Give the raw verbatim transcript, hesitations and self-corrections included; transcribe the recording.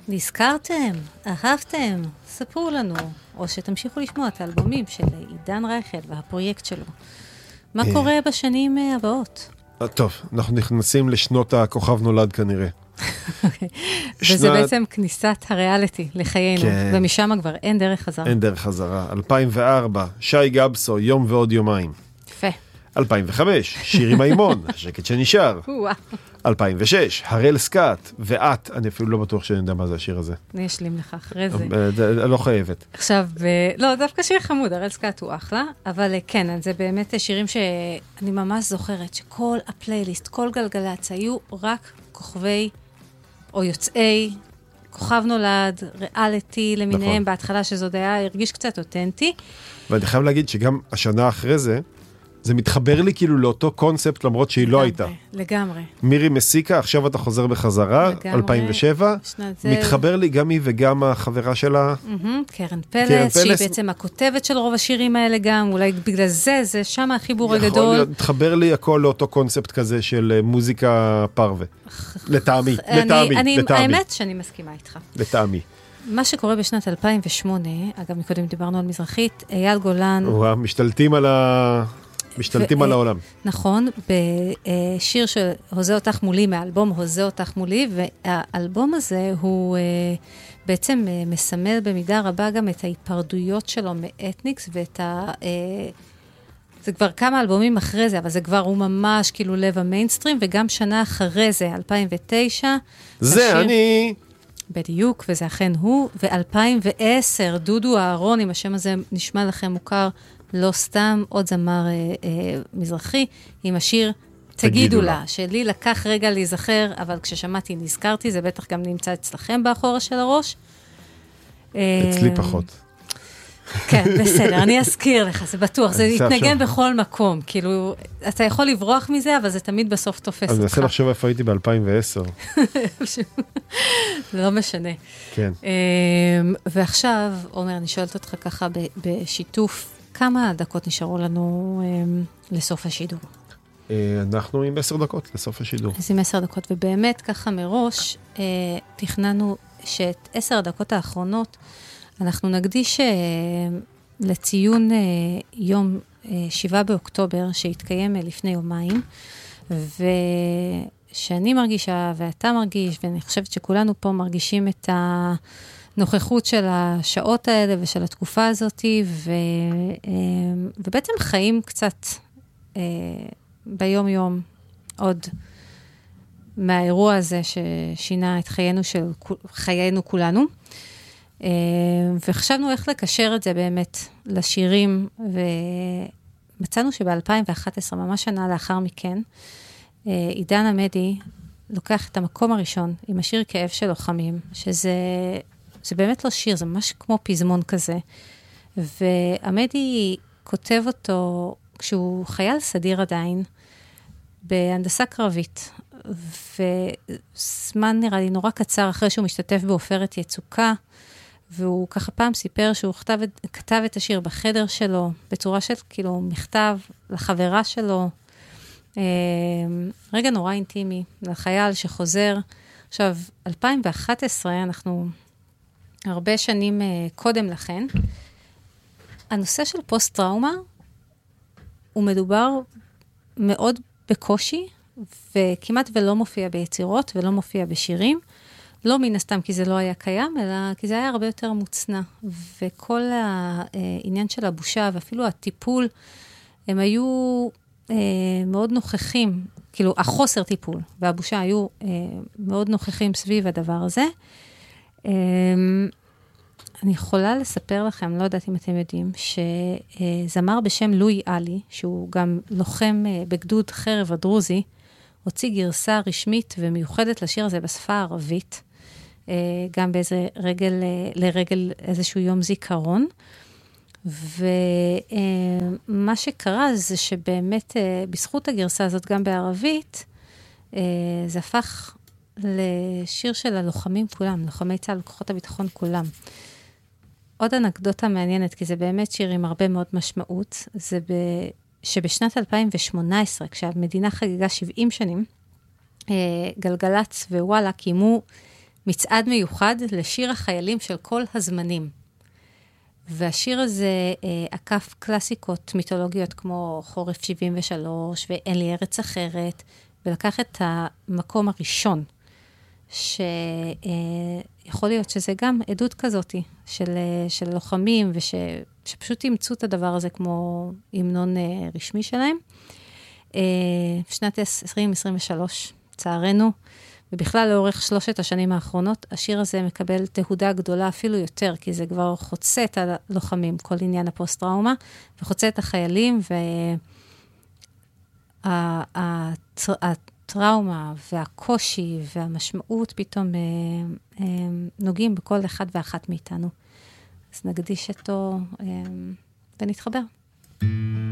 נזכרתם, אהבתם, ספרו לנו, או שתמשיכו לשמוע את האלבומים של עידן רייכל והפרויקט שלו. מה קורה בשנים הבאות? טוב, אנחנו נכנסים לשנות הכוכב נולד כנראה. וזה בעצם כניסת הריאליטי לחיינו, ומשם כבר אין דרך חזרה. אין דרך חזרה. אלפיים וארבע, שי גבסו, יום ועוד יומיים. יפה. אלפיים וחמש, שירי מימון, השקט שנשאר. אלפיים ושש, הראל סקאט, ואת, אני אפילו לא בטוח שאני יודע מה זה השיר הזה. אני אשלים לך אחרי זה. לא חייבת. עכשיו, לא, דווקא שיר חמוד, הראל סקאט הוא אחלה, אבל כן, זה באמת שירים שאני ממש זוכרת, שכל הפלייליסט, כל גלגלצ, היו רק כוכבי או יוצאי, כוכב נולד, ריאליטי למיניהם, בהתחלה שזאת היה, הרגיש קצת אותנטי. ואני חייב להגיד שגם השנה אחרי זה, זה מתחבר לי כאילו לאותו קונספט, למרות שהיא לא הייתה. לגמרי. מירי מסיקה, עכשיו אתה חוזר בחזרה, אלפיים ושבע, מתחבר לי גם היא וגם החברה שלה. קרן פלס, שהיא בעצם הכותבת של רוב השירים האלה גם, אולי בגלל זה, זה שם החיבור הגדול. מתחבר לי הכל לאותו קונספט כזה של מוזיקה פרווה. לטעמי, לטעמי, לטעמי. האמת שאני מסכימה איתך. לטעמי. מה שקורה בשנת אלפיים ושמונה, אגב, מקודם דיברנו על מזרחית, אייל גולן... משתלטים על ה... משתלטים על העולם. נכון, בשיר של הוזה אותך מולי, מהאלבום הוזה אותך מולי, והאלבום הזה הוא בעצם מסמל במידה רבה גם את ההיפרדויות שלו מאתניקס, ואת ה... זה כבר כמה אלבומים אחרי זה, אבל זה כבר הוא ממש כאילו לב המיינסטרים, וגם שנה אחרי זה, אלפיים ותשע. זה השיר... אני... בדיוק, וזה אכן הוא, ו-אלפיים ועשר, דודו אהרון, אם השם הזה נשמע לכם מוכר, לא סתם, עוד זמר אה, אה, מזרחי, עם השיר תגידו, תגידו לה, לה, שלי לקח רגע להיזכר, אבל כששמעתי נזכרתי, זה בטח גם נמצא אצלכם באחורה של הראש. אצלי פחות. כן, בסדר, אני אזכיר לך, זה בטוח, זה יתנגן בכל מקום, כאילו, אתה יכול לברוח מזה, אבל זה תמיד בסוף תופס אותך. אני אנסה לחשוב איפה הייתי ב-אלפיים ועשר. לא משנה. כן. ועכשיו, עומר, אני שואלת אותך ככה בשיתוף, כמה דקות נשארו לנו לסוף השידור? אנחנו עם עשר דקות לסוף השידור. אז עם עשר דקות, ובאמת ככה מראש, תכננו שאת עשר הדקות האחרונות, אנחנו נקדיש לציון יום שבעה באוקטובר, שהתקיים לפני יומיים, ושאני מרגישה, ואתה מרגיש, ואני חושבת שכולנו פה מרגישים את הנוכחות של השעות האלה, ושל התקופה הזאת, ו, ובעצם חיים קצת ביום יום, עוד מהאירוע הזה, ששינה את חיינו, של, חיינו כולנו, וחשבנו איך לקשר את זה באמת לשירים, ומצאנו שב-אלפיים ואחת עשרה, ממש שנה לאחר מכן, עידן עמדי לוקח את המקום הראשון עם השיר כאב של לוחמים, שזה זה באמת לא שיר, זה ממש כמו פזמון כזה, ועמדי כותב אותו כשהוא חייל סדיר עדיין, בהנדסה קרבית, וזמן נראה לי נורא קצר אחרי שהוא משתתף בעופרת יצוקה, והוא ככה פעם סיפר שהוא כתב, כתב את השיר בחדר שלו, בצורה של כאילו מכתב לחברה שלו, רגע נורא אינטימי, לחייל שחוזר. עכשיו, אלפיים ואחת עשרה, אנחנו הרבה שנים קודם לכן, הנושא של פוסט-טראומה, הוא מדובר מאוד בקושי, וכמעט ולא מופיע ביצירות, ולא מופיע בשירים, לא מן הסתם כי זה לא היה קיים, אלא כי זה היה הרבה יותר מוצנע. וכל העניין של הבושה, ואפילו הטיפול, הם היו אה, מאוד נוכחים, כאילו החוסר טיפול, והבושה היו אה, מאוד נוכחים סביב הדבר הזה. אה, אני יכולה לספר לכם, לא יודעת אם אתם יודעים, שזמר בשם לואי אלי, שהוא גם לוחם אה, בגדוד חרב הדרוזי, הוציא גרסה רשמית ומיוחדת לשיר הזה בשפה הערבית, גם באיזה רגל, לרגל איזשהו יום זיכרון. ומה שקרה זה שבאמת בזכות הגרסה הזאת גם בערבית, זה הפך לשיר של הלוחמים כולם, לוחמי צה"ל, כוחות הביטחון כולם. עוד אנקדוטה מעניינת, כי זה באמת שיר עם הרבה מאוד משמעות, זה ב... שבשנת אלפיים ושמונה עשרה, כשהמדינה חגגה שבעים שנים, גלגלץ ווואלה קיימו מצעד מיוחד לשיר החיילים של כל הזמנים. והשיר הזה אה, עקף קלאסיקות מיתולוגיות כמו חורף שבעים ושלוש ואין לי ארץ אחרת, ולקח את המקום הראשון, שיכול להיות שזה גם עדות כזאת של, של לוחמים, וש, שפשוט אימצו את הדבר הזה כמו המנון אה, רשמי שלהם. אה, שנת עשרים עשרים ושלוש, צערנו, ובכלל לאורך שלושת השנים האחרונות, השיר הזה מקבל תהודה גדולה אפילו יותר, כי זה כבר חוצה את הלוחמים, כל עניין הפוסט-טראומה, וחוצה את החיילים, והטראומה והקושי והמשמעות פתאום נוגעים בכל אחד ואחת מאיתנו. אז נקדיש אותו ונתחבר.